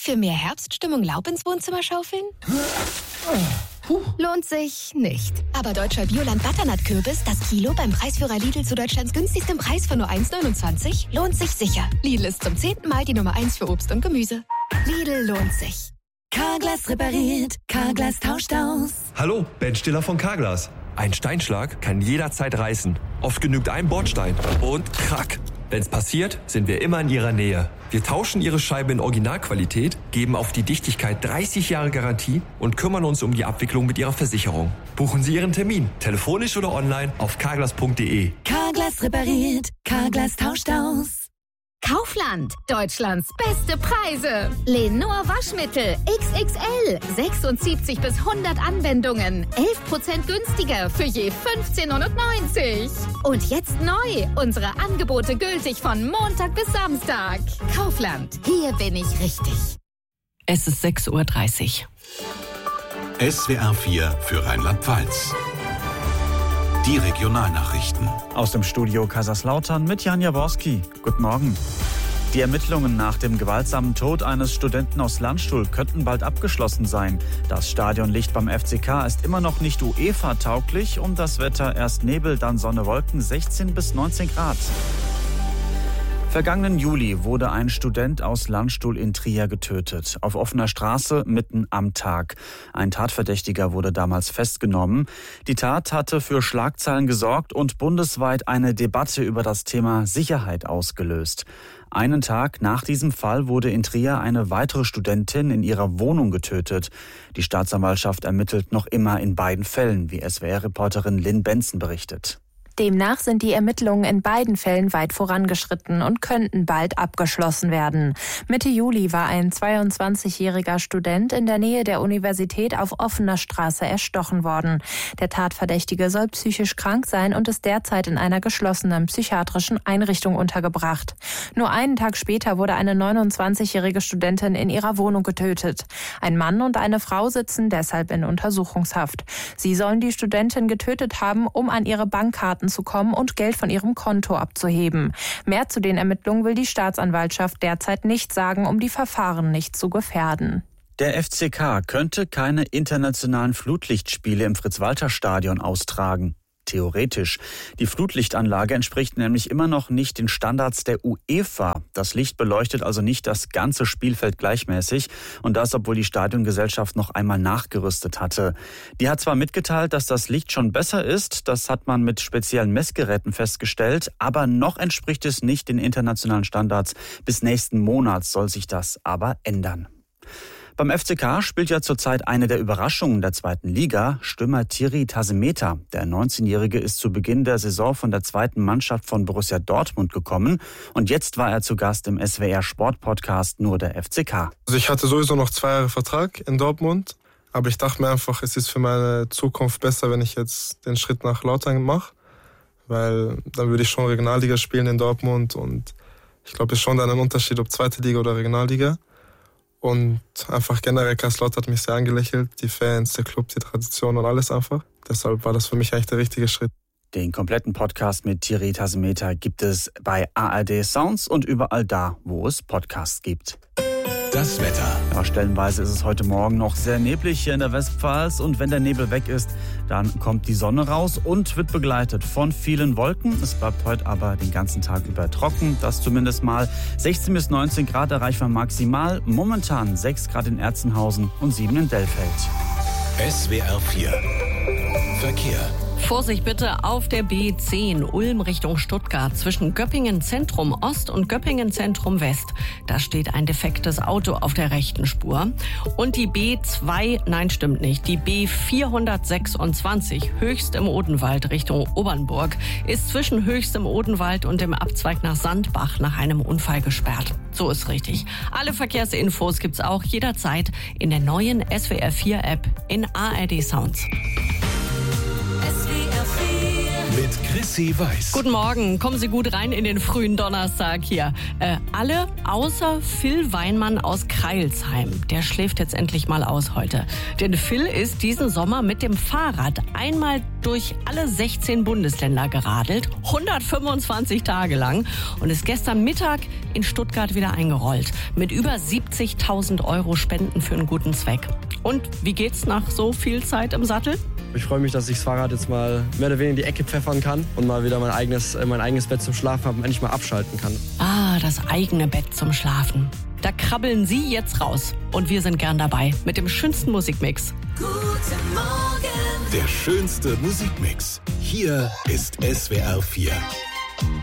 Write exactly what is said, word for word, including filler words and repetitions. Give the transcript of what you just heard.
Für mehr Herbststimmung Laub ins Wohnzimmer schaufeln? Puh. Lohnt sich nicht. Aber deutscher Bioland-Butternut-Kürbis, das Kilo beim Preisführer Lidl zu Deutschlands günstigstem Preis von nur eins neunundzwanzig, lohnt sich sicher. Lidl ist zum zehnten Mal die Nummer eins für Obst und Gemüse. Lidl lohnt sich. Carglass repariert, Carglass tauscht aus. Hallo, Ben Stiller von Carglass. Ein Steinschlag kann jederzeit reißen. Oft genügt ein Bordstein und krack. Wenn's passiert, sind wir immer in Ihrer Nähe. Wir tauschen Ihre Scheibe in Originalqualität, geben auf die Dichtigkeit dreißig Jahre Garantie und kümmern uns um die Abwicklung mit Ihrer Versicherung. Buchen Sie Ihren Termin, telefonisch oder online auf carglass punkt de. Carglass repariert, Carglass tauscht aus. Kaufland, Deutschlands beste Preise. Lenor Waschmittel X X L, sechsundsiebzig bis hundert Anwendungen, elf Prozent günstiger für je fünfzehn neunundneunzig. Und jetzt neu, unsere Angebote gültig von Montag bis Samstag. Kaufland, hier bin ich richtig. Es ist sechs Uhr dreißig. S W R vier für Rheinland-Pfalz. Die Regionalnachrichten. Aus dem Studio Kaiserslautern mit Jan Jaworski. Guten Morgen. Die Ermittlungen nach dem gewaltsamen Tod eines Studenten aus Landstuhl könnten bald abgeschlossen sein. Das Stadionlicht beim F C K ist immer noch nicht UEFA-tauglich. Um das Wetter erst Nebel, dann Sonne, Wolken, sechzehn bis neunzehn Grad. Vergangenen Juli wurde ein Student aus Landstuhl in Trier getötet. Auf offener Straße mitten am Tag. Ein Tatverdächtiger wurde damals festgenommen. Die Tat hatte für Schlagzeilen gesorgt und bundesweit eine Debatte über das Thema Sicherheit ausgelöst. Einen Tag nach diesem Fall wurde in Trier eine weitere Studentin in ihrer Wohnung getötet. Die Staatsanwaltschaft ermittelt noch immer in beiden Fällen, wie S W R-Reporterin Lynn Benson berichtet. Demnach sind die Ermittlungen in beiden Fällen weit vorangeschritten und könnten bald abgeschlossen werden. Mitte Juli war ein zweiundzwanzigjähriger Student in der Nähe der Universität auf offener Straße erstochen worden. Der Tatverdächtige soll psychisch krank sein und ist derzeit in einer geschlossenen psychiatrischen Einrichtung untergebracht. Nur einen Tag später wurde eine neunundzwanzigjährige Studentin in ihrer Wohnung getötet. Ein Mann und eine Frau sitzen deshalb in Untersuchungshaft. Sie sollen die Studentin getötet haben, um an ihre Bankkarten zu kommen und Geld von ihrem Konto abzuheben. Mehr zu den Ermittlungen will die Staatsanwaltschaft derzeit nicht sagen, um die Verfahren nicht zu gefährden. Der F C K könnte keine internationalen Flutlichtspiele im Fritz-Walter-Stadion austragen. Theoretisch. Die Flutlichtanlage entspricht nämlich immer noch nicht den Standards der UEFA. Das Licht beleuchtet also nicht das ganze Spielfeld gleichmäßig. Und das, obwohl die Stadiongesellschaft noch einmal nachgerüstet hatte. Die hat zwar mitgeteilt, dass das Licht schon besser ist. Das hat man mit speziellen Messgeräten festgestellt. Aber noch entspricht es nicht den internationalen Standards. Bis nächsten Monat soll sich das aber ändern. Beim F C K spielt ja zurzeit eine der Überraschungen der zweiten Liga, Stürmer Thierry Tasemeta. Der neunzehnjährige ist zu Beginn der Saison von der zweiten Mannschaft von Borussia Dortmund gekommen. Und jetzt war er zu Gast im S W R Sport-Podcast Nur der F C K. Also ich hatte sowieso noch zwei Jahre Vertrag in Dortmund. Aber ich dachte mir einfach, es ist für meine Zukunft besser, wenn ich jetzt den Schritt nach Lautern mache. Weil dann würde ich schon Regionalliga spielen in Dortmund. Und ich glaube, es ist schon dann ein Unterschied, ob zweite Liga oder Regionalliga. Und einfach generell Kaiserslautern hat mich sehr angelächelt. Die Fans, der Club, die Tradition und alles einfach. Deshalb war das für mich eigentlich der richtige Schritt. Den kompletten Podcast mit Thierry Tasemeta gibt es bei A R D Sounds und überall da, wo es Podcasts gibt. Das Wetter. Ja, stellenweise ist es heute Morgen noch sehr neblig hier in der Westpfalz. Und wenn der Nebel weg ist, dann kommt die Sonne raus und wird begleitet von vielen Wolken. Es bleibt heute aber den ganzen Tag über trocken. Das zumindest mal. sechzehn bis neunzehn Grad erreichbar maximal. Momentan sechs Grad in Erzenhausen und sieben in Dellfeld. S W R vier. Verkehr. Vorsicht bitte auf der B zehn Ulm Richtung Stuttgart zwischen Göppingen Zentrum Ost und Göppingen Zentrum West. Da steht ein defektes Auto auf der rechten Spur. Und die B zwei, nein stimmt nicht, die B vierhundertsechsundzwanzig Höchst im Odenwald Richtung Obernburg ist zwischen Höchst im Odenwald und dem Abzweig nach Sandbach nach einem Unfall gesperrt. So ist richtig. Alle Verkehrsinfos gibt's auch jederzeit in der neuen S W R vier App in A R D Sounds. Mit Chrissy Weiß. Guten Morgen, kommen Sie gut rein in den frühen Donnerstag hier. Äh, alle außer Phil Weinmann aus Kreilsheim. Der schläft jetzt endlich mal aus heute. Denn Phil ist diesen Sommer mit dem Fahrrad einmal durch alle sechzehn Bundesländer geradelt, hundertfünfundzwanzig Tage lang und ist gestern Mittag in Stuttgart wieder eingerollt. Mit über siebzigtausend Euro Spenden für einen guten Zweck. Und wie geht's nach so viel Zeit im Sattel? Ich freue mich, dass ich das Fahrrad jetzt mal mehr oder weniger in die Ecke pfeffern kann und mal wieder mein eigenes, mein eigenes Bett zum Schlafen habe und endlich mal abschalten kann. Ah, das eigene Bett zum Schlafen. Da krabbeln Sie jetzt raus. Und wir sind gern dabei mit dem schönsten Musikmix. Guten Morgen. Der schönste Musikmix. Hier ist S W R vier.